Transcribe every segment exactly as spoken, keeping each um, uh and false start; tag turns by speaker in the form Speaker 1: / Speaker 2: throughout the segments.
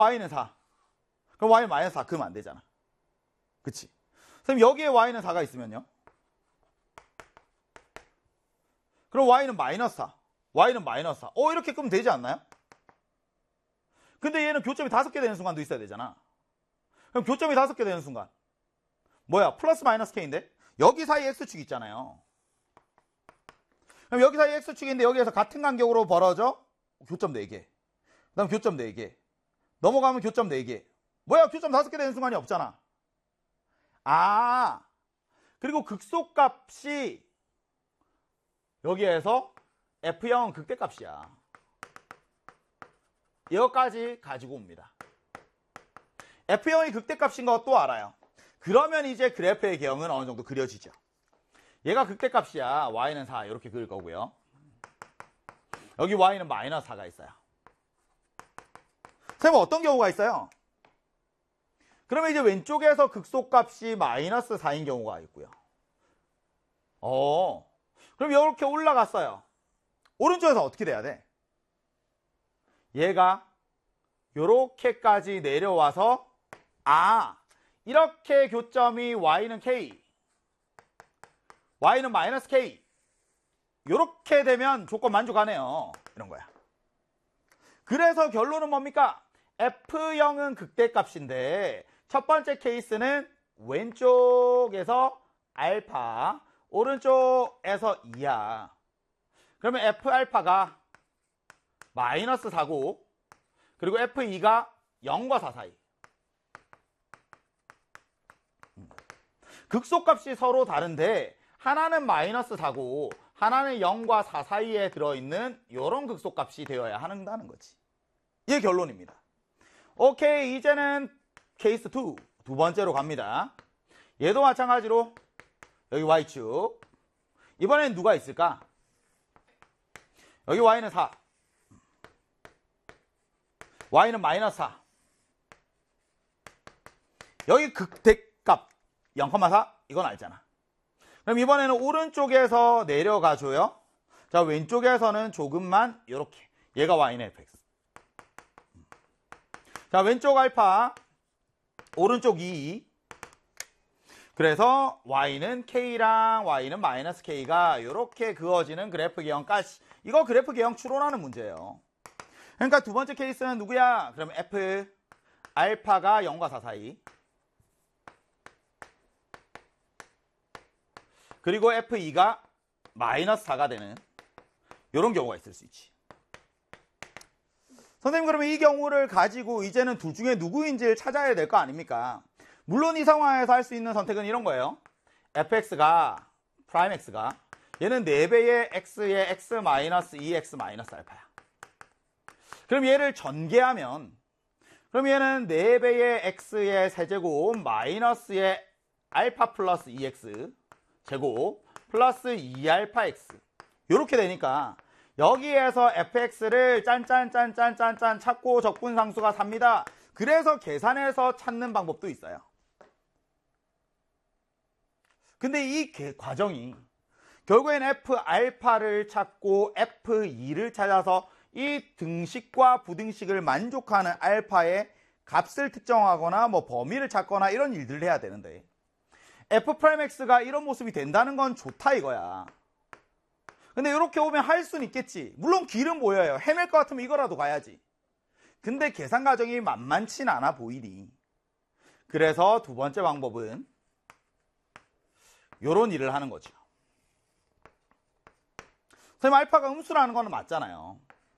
Speaker 1: y는 사. 그럼 y는 마이너스 사. 그러면 안 되잖아. 그치? 그럼 여기에 y는 사가 있으면요. 그럼 y는 마이너스 사. y는 마이너스 사. 어, 이렇게 끄면 되지 않나요? 근데 얘는 교점이 다섯 개 되는 순간도 있어야 되잖아. 그럼 교점이 다섯 개 되는 순간. 뭐야? 플러스 마이너스 k인데? 여기 사이에 x축 있잖아요. 그럼 여기 사이에 x축인데 여기에서 같은 간격으로 벌어져? 교점 네 개. 그 다음 교점 네 개. 넘어가면 교점 네 개. 뭐야? 교점 다섯 개 되는 순간이 없잖아. 아, 그리고 극소값이 여기에서 에프 영은 극대값이야. 이거까지 가지고 옵니다. 에프 영이 극대값인 것도 알아요. 그러면 이제 그래프의 개형은 어느 정도 그려지죠. 얘가 극대값이야. y는 사 이렇게 그릴 거고요. 여기 y는 마이너스 사가 있어요. 선생님 어떤 경우가 있어요? 그러면 이제 왼쪽에서 극소값이 마이너스 사인 경우가 있고요. 어, 그럼 이렇게 올라갔어요. 오른쪽에서 어떻게 돼야 돼? 얘가 이렇게까지 내려와서 아, 이렇게 교점이 y는 k, y는 마이너스 k 이렇게 되면 조건 만족하네요. 이런 거야. 그래서 결론은 뭡니까? 에프 영은 극대값인데 첫 번째 케이스는 왼쪽에서 알파, 오른쪽에서 이야. 그러면 에프 알파가 마이너스 사고 그리고 에프 이가 영과 사 사이. 극소값이 서로 다른데 하나는 마이너스 사고 하나는 영과 사 사이에 들어있는 이런 극소값이 되어야 한다는 거지. 이게 결론입니다. 오케이, 이제는 케이스 이, 두 번째로 갑니다. 얘도 마찬가지로 여기 y축. 이번엔 누가 있을까? 여기 y는 사, y는 마이너스 사. 여기 극대값 영, 사 이건 알잖아. 그럼 이번에는 오른쪽에서 내려가줘요. 자, 왼쪽에서는 조금만 이렇게. 얘가 y는 에프엑스. 자, 왼쪽 알파, 오른쪽 이. 그래서 y는 k랑 y는 마이너스 k가 이렇게 그어지는 그래프 개형까지. 이거 그래프 개형 추론하는 문제예요. 그러니까 두 번째 케이스는 누구야? 그러면 f 알파가 영과 사 사이. 그리고 에프 이가 마이너스 사가 되는 이런 경우가 있을 수 있지. 선생님, 그러면 이 경우를 가지고 이제는 둘 중에 누구인지를 찾아야 될 거 아닙니까? 물론 이 상황에서 할 수 있는 선택은 이런 거예요. fx가 프라임 x가 얘는 네 배의 x의 x 마이너스 이 엑스 마이너스 알파야. 그럼 얘를 전개하면 그럼 얘는 네 배의 x의 세제곱 마이너스의 알파 플러스 이 엑스 제곱 플러스 이 알파 x 이렇게 되니까 여기에서 에프엑스를 짠짠짠짠짠짠 찾고 적분상수가 삽니다. 그래서 계산해서 찾는 방법도 있어요. 근데 이 과정이 결국엔 f 알파를 찾고 에프 이를 찾아서 이 등식과 부등식을 만족하는 알파의 값을 특정하거나 뭐 범위를 찾거나 이런 일들을 해야 되는데 f'x가 이런 모습이 된다는 건 좋다 이거야. 근데 이렇게 오면 할 수는 있겠지. 물론 길은 보여요. 헤맬 것 같으면 이거라도 가야지. 근데 계산 과정이 만만치 않아 보이니. 그래서 두 번째 방법은 이런 일을 하는 거죠. 선생님, 알파가 음수라는 거는 맞잖아요.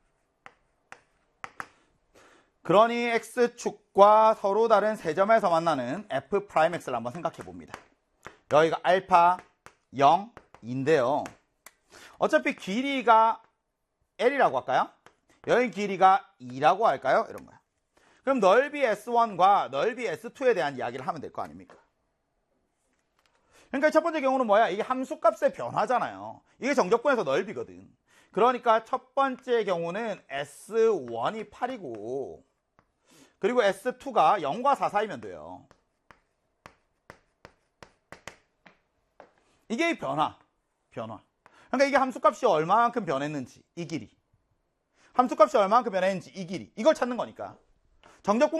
Speaker 1: 그러니 x축과 서로 다른 세 점에서 만나는 f'x를 한번 생각해 봅니다. 여기가 알파 영인데요. 어차피 길이가 L이라고 할까요? 여기 길이가 이라고 할까요? 이런 거야. 그럼 넓이 에스 원과 넓이 에스 투에 대한 이야기를 하면 될 거 아닙니까? 그러니까 첫 번째 경우는 뭐야? 이게 함수값의 변화잖아요. 이게 정적분에서 넓이거든. 그러니까 첫 번째 경우는 에스 원이 팔이고 그리고 에스 투가 영과 사 사이면 돼요. 이게 이 변화. 변화. 그러니까 이게 함수값이 얼마만큼 변했는지 이 길이. 함수값이 얼마만큼 변했는지 이 길이. 이걸 찾는 거니까. 정적분